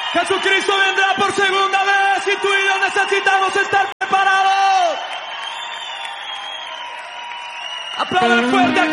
Jesucristo vendrá por segunda vez y tú y yo necesitamos estar preparados. Aplaudan fuerte.